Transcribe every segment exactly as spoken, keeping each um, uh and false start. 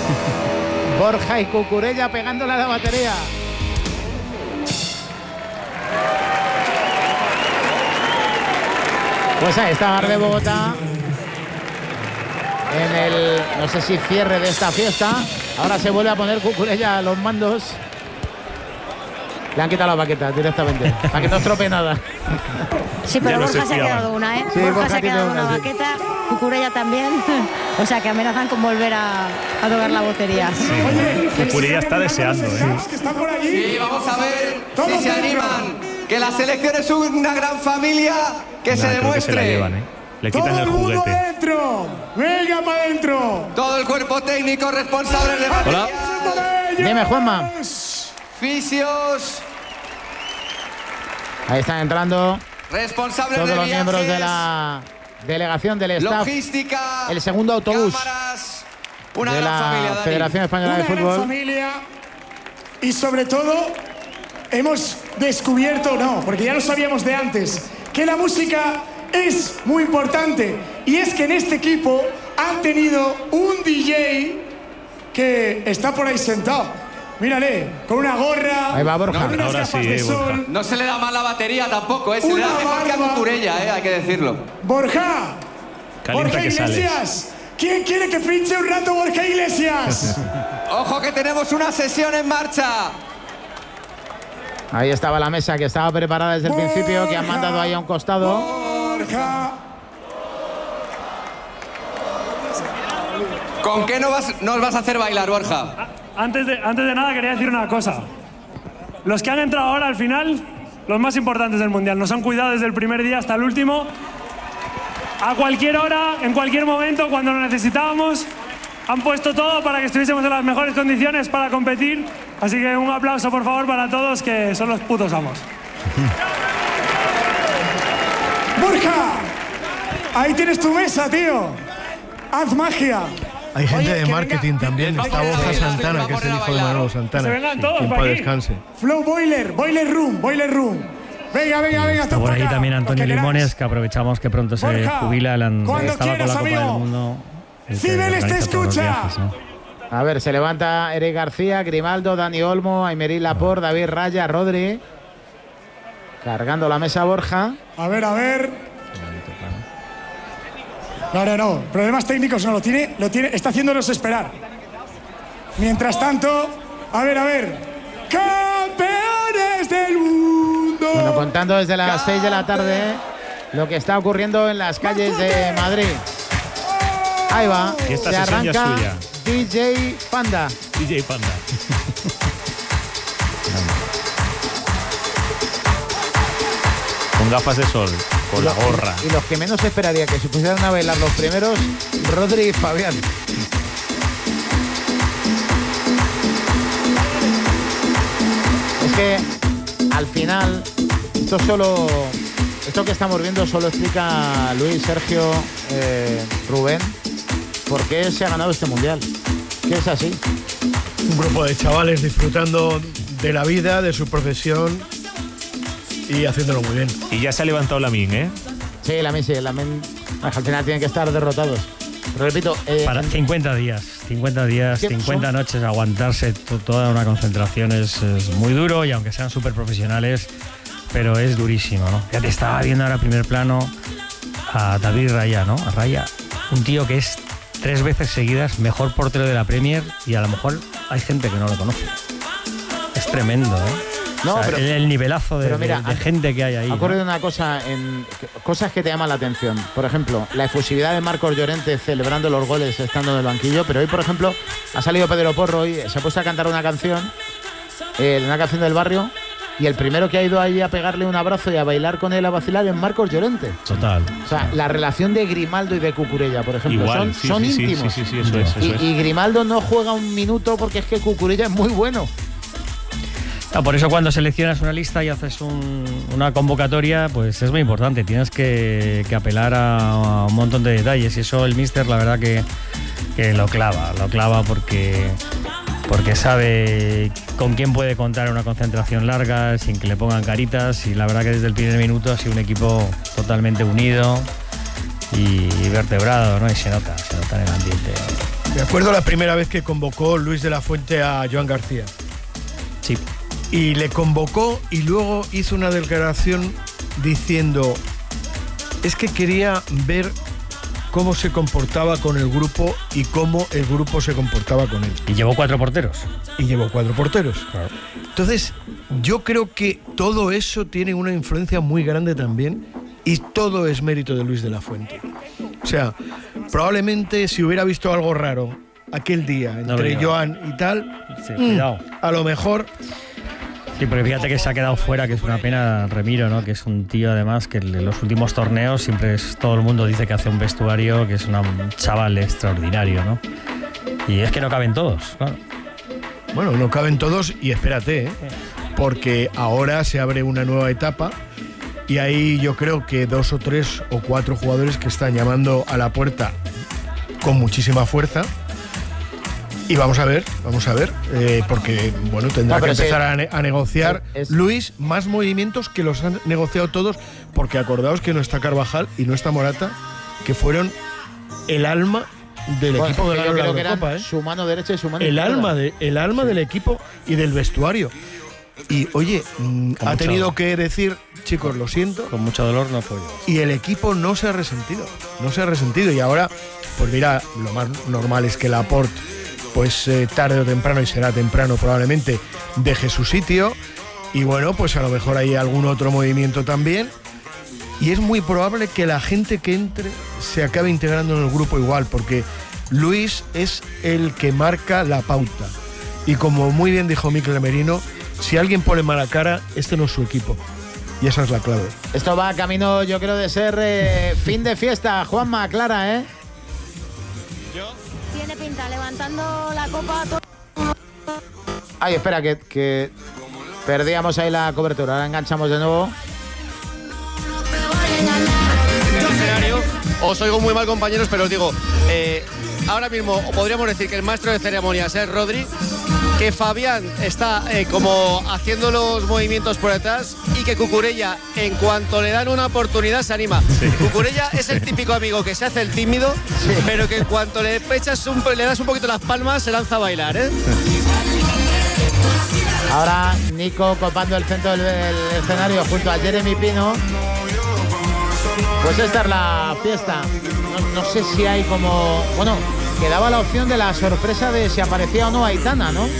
Borja y Cucurella pegándole a la batería. Pues ahí está Bar de Bogotá en el, no sé si cierre de esta fiesta. Ahora se vuelve a poner Cucurella a los mandos. Le han quitado la baqueta directamente, para que no estropee nada. Sí, pero Borja se ha quedado una, ¿eh? Sí, Borja, Borja se ha quedado una, una baqueta, Cucurella también. O sea, que amenazan con volver a, a tocar la batería. Sí. Oye, Cucurella está deseando, ¿eh? Que están por allí. Sí, vamos a ver Todos si se dentro. animan. Que la selección es una gran familia, que Nah, se creo demuestre. que se la llevan, ¿eh? Le quitan Todo el el mundo juguete. dentro. Venga para adentro. Todo el cuerpo técnico responsable de Hola. batería, Dime, Juanma. fisios, Ahí están entrando responsables todos de los viajes, miembros de la delegación del staff. logística, El segundo autobús cámaras, una de gran la familia, Dani. Federación Española Una de gran Fútbol. familia. Y sobre todo, hemos descubierto, no, porque ya lo sabíamos de antes, que la música es muy importante. Y es que en este equipo han tenido un D J que está por ahí sentado. Mírale, con una gorra, Ahí va Borja. con unas Ahora gafas sí, de eh, sol. Borja. No se le da mal la batería tampoco, ¿eh? Se le Una da mejor que a barba. Cucurella, ¿eh? Hay que decirlo. Borja, Calienta Borja que sales. Iglesias. ¿Quién quiere que pinche un rato Borja Iglesias? Ojo que tenemos una sesión en marcha. Ahí estaba la mesa que estaba preparada desde el Borja. principio, que han mandado ahí a un costado. Borja. ¿Con qué nos vas, nos vas a hacer bailar, Borja? Antes de, antes de nada quería decir una cosa. Los que han entrado ahora al final, los más importantes del Mundial, nos han cuidado desde el primer día hasta el último. A cualquier hora, en cualquier momento, cuando lo necesitábamos, han puesto todo para que estuviésemos en las mejores condiciones para competir. Así que un aplauso, por favor, para todos, que son los putos amos. Borja, ahí tienes tu mesa, tío. Haz magia. Hay gente Oye, de que marketing venga. también. Vamos Está a Borja bailar, Santana, que vamos es el a hijo de bailar. Manolo Santana. Que se vengan todos en para paz aquí. descanse. Flow Boiler, Boiler Room, Boiler Room. Venga, venga, venga. Está todos por para ahí acá, también los Antonio que queráis. Limones, que aprovechamos que pronto se Borja, jubila. Le han- cuando estaba con quieras, la Copa del amigo. Mundo. el que Cibeles te organiza todos los escucha. viajes, ¿no? A ver, se levanta Eric García, Grimaldo, Dani Olmo, Aymerí Laporte, David Raya, Rodri. Cargando la mesa Borja. A ver, a ver. No, no, no. Problemas técnicos no lo tiene, lo tiene. Está haciéndonos esperar. Mientras tanto, a ver, a ver. ¡Campeones del mundo! Bueno, contando desde las seis de la tarde lo que está ocurriendo en las calles de Madrid. Ahí va, Y esta se sesión ya es arranca suya. D J Panda. D J Panda. Con gafas de sol, con la gorra. Y los que menos esperaría que se pusieran a bailar los primeros, Rodri y Fabián. Es que al final, esto solo, esto que estamos viendo solo explica Luis, Sergio, eh, Rubén, por qué se ha ganado este mundial. Que es así. Un grupo de chavales disfrutando de la vida, de su profesión y haciéndolo muy bien. Y ya se ha levantado Lamine, ¿eh? Sí, la sí, la al final tienen que estar derrotados. Pero repito, eh, Para cincuenta días, cincuenta días, ¿Qué cincuenta son? noches, aguantarse to- toda una concentración es, es muy duro, y aunque sean súper profesionales, pero es durísimo, ¿no? Ya te estaba viendo ahora primer plano a David Raya, ¿no? A Raya, un tío que es tres veces seguidas mejor portero de la Premier, y a lo mejor hay gente que no lo conoce. Es tremendo, ¿eh? No, O sea, pero- el, el nivelazo de, pero mira, de- de ha- gente que hay ahí. ha ¿no? ocurrido una cosa, en cosas que te llaman la atención. Por ejemplo, la efusividad de Marcos Llorente celebrando los goles estando en el banquillo. Pero hoy, por ejemplo, ha salido Pedro Porro y se ha puesto a cantar una canción, eh, una canción del barrio. Y el primero que ha ido ahí a pegarle un abrazo y a bailar con él, a vacilar, es Marcos Llorente. Total. O sea, la relación de Grimaldo y de Cucurella, por ejemplo, Igual, son, sí, son sí, sí, íntimos. sí, sí, sí, eso es, eso y, es. y Grimaldo no juega un minuto porque es que Cucurella es muy bueno. Ah, por eso cuando seleccionas una lista y haces un- una convocatoria, pues es muy importante. Tienes que, que apelar a, a un montón de detalles, y eso el míster la verdad que, que lo clava, lo clava porque, porque sabe con quién puede contar en una concentración larga sin que le pongan caritas, y la verdad que desde el primer minuto ha sido un equipo totalmente unido y vertebrado, ¿no? Y se nota, se nota en el ambiente. Me acuerdo la primera vez que convocó Luis de la Fuente a Joan García. Sí. Y le convocó y luego hizo una declaración diciendo, es que quería ver cómo se comportaba con el grupo y cómo el grupo se comportaba con él. Y llevó cuatro porteros. Y llevó cuatro porteros. Claro. Entonces, yo creo que todo eso tiene una influencia muy grande también y todo es mérito de Luis de la Fuente. O sea, probablemente si hubiera visto algo raro aquel día entre no, Joan y tal, sí, mmm, cuidado. A lo mejor... Sí, porque fíjate que se ha quedado fuera, que es una pena, Remiro, ¿no? Que es un tío además que en los últimos torneos siempre es, todo el mundo dice que hace un vestuario, que es una, un chaval extraordinario, ¿no? Y es que no caben todos, claro. Bueno, no caben todos y espérate, ¿eh? Porque ahora se abre una nueva etapa y hay yo creo que dos o tres o cuatro jugadores que están llamando a la puerta con muchísima fuerza. Y vamos a ver, vamos a ver, eh, porque bueno, tendrá no, que empezar sí, a, ne- a negociar es, Luis más movimientos que los han negociado todos, porque acordaos que no está Carvajal y no está Morata, que fueron el alma del bueno, equipo de la Eurocopa, ¿eh? Su mano derecha y su mano el izquierda. alma de, el alma sí. del equipo y del vestuario. Y oye, mmm, ha tenido dolor. que decir, chicos, lo siento. Con mucho dolor no fue. Y el equipo no se ha resentido, no se ha resentido. Y ahora, pues mira, lo más normal es que Laporte, pues eh, tarde o temprano, y será temprano probablemente, deje su sitio. Y bueno, pues a lo mejor hay algún otro movimiento también. Y es muy probable que la gente que entre se acabe integrando en el grupo igual, porque Luis es el que marca la pauta. Y como muy bien dijo Mikel Merino, si alguien pone mala cara, este no es su equipo. Y esa es la clave. Esto va camino, yo creo, de ser eh, fin de fiesta. Juanma, Clara, ¿eh? Yo. Tiene pinta, levantando la copa. To- Ay, espera, que, que perdíamos ahí la cobertura. Ahora enganchamos de nuevo. Os oigo muy mal, compañeros, pero os digo, eh, ahora mismo podríamos decir que el maestro de ceremonias es Rodri, que Fabián está eh, como haciendo los movimientos por detrás y que Cucurella, en cuanto le dan una oportunidad, se anima. Sí. Cucurella es el típico amigo que se hace el tímido, sí. pero que en cuanto le echas un, le das un poquito las palmas, se lanza a bailar, ¿eh? Ahora Nico copando el centro del, del escenario junto a Jeremy Pino. Pues esta es la fiesta. No, no sé si hay como... Bueno, quedaba la opción de la sorpresa de si aparecía o no Aitana, ¿no?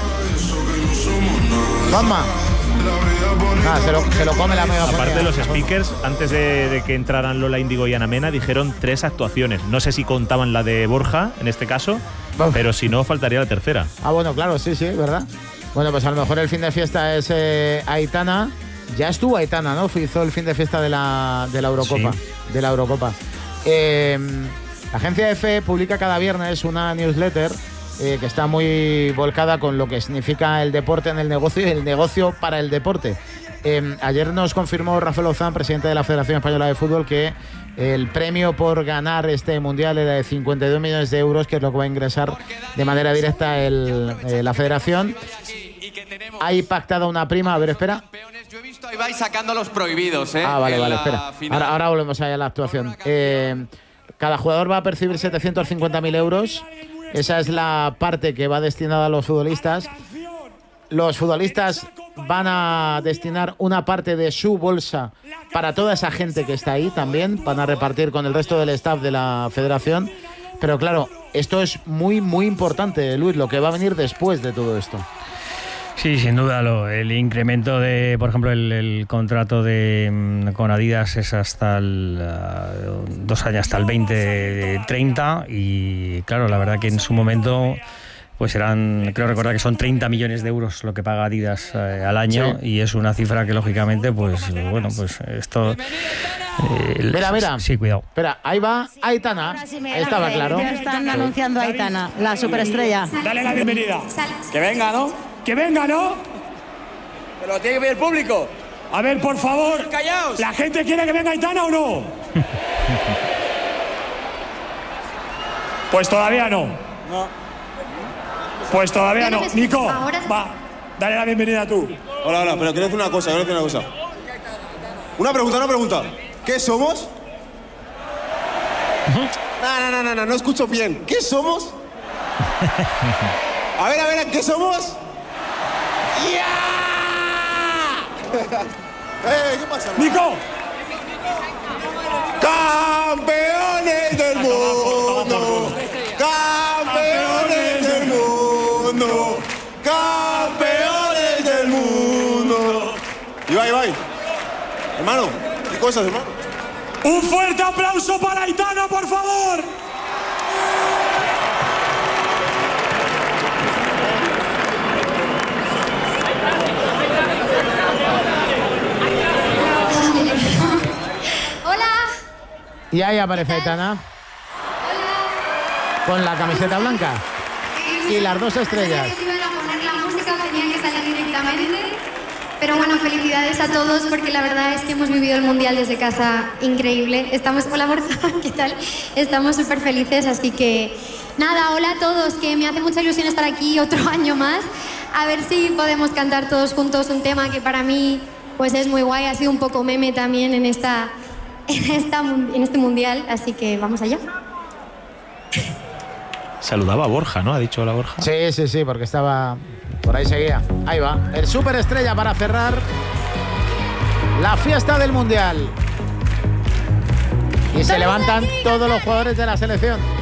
Juanma. Ah, se, lo, se lo come la megafonía. Aparte de los speakers, antes de, de que entraran Lola Índigo y Ana Mena, dijeron tres actuaciones. No sé si contaban la de Borja, en este caso, Uf. pero si no, faltaría la tercera. Ah, bueno, claro, sí, sí, ¿verdad? Bueno, pues a lo mejor el fin de fiesta es eh, Aitana. Ya estuvo Aitana, ¿no? Hizo el fin de fiesta de la, de la Eurocopa. Sí. De la Eurocopa. Eh, la agencia F publica cada viernes una newsletter eh, que está muy volcada con lo que significa el deporte en el negocio y el negocio para el deporte. Eh, ayer nos confirmó Rafael Ozán, presidente de la Federación Española de Fútbol, que el premio por ganar este mundial era de cincuenta y dos millones de euros, que es lo que va a ingresar de manera directa el, eh, la Federación. Hay pactada una prima, a ver, espera. Yo he visto ahí vais sacando los prohibidos, ¿eh? Ah, vale, vale, espera. Ahora, ahora volvemos allá a la actuación. Eh, cada jugador va a percibir setecientos cincuenta mil euros. Esa es la parte que va destinada a los futbolistas. Los futbolistas van a destinar una parte de su bolsa para toda esa gente que está ahí también. Van a repartir con el resto del staff de la federación. Pero claro, esto es muy, muy importante, Luis, lo que va a venir después de todo esto. Sí, sin duda, lo, el incremento de, por ejemplo, el, el contrato de con Adidas es hasta el uh, dos años, hasta el veinte treinta, y claro, la verdad que en su momento pues eran, creo recordar que son treinta millones de euros lo que paga Adidas eh, al año, sí. Y es una cifra que lógicamente, pues bueno, pues esto... Eh, mira, mira. Sí, cuidado. Espera, ahí va Aitana. Sí, estaba claro. Ya están sí. anunciando a Aitana, la superestrella. Dale la bienvenida. Que venga, ¿no? Que venga, ¿no? Pero lo tiene que ver el público. A ver, por favor. Callaos. ¿La gente quiere que venga Aitana o no? Pues todavía no. No. Pues todavía no. Nico, va, dale la bienvenida tú. Hola, hola, pero quiero decir una cosa, quiero decir una cosa. Una pregunta, una pregunta. ¿Qué somos? No, no, no, no, no, no escucho bien. ¿Qué somos? A ver, a ver, ¿qué somos? ¡Ya! eh, ¿Qué pasa? ¡Nico! ¡Campeones del mundo! ¡Campeones del mundo! ¡Campeones del mundo! Ibai, Ibai. Hermano, ¿qué cosas, hermano? Un fuerte aplauso para Aitana, por favor. Hola. Y ahí aparece Aitana. Hola. Con la camiseta blanca. Y las dos estrellas. No sabía si iban a poner la música o tenía que salir directamente. Pero bueno, felicidades a todos porque la verdad es que hemos vivido el Mundial desde casa increíble. Estamos, hola Borja, ¿qué tal? Estamos súper felices, así que nada, hola a todos, que me hace mucha ilusión estar aquí otro año más. A ver si podemos cantar todos juntos un tema que para mí pues es muy guay, ha sido un poco meme también en, esta, en, esta, en este Mundial, así que vamos allá. Saludaba a Borja, ¿no? Ha dicho hola Borja. Sí, sí, sí, porque estaba... Por ahí seguía. Ahí va. El superestrella para cerrar la fiesta del Mundial. Y se levantan todos los jugadores de la selección.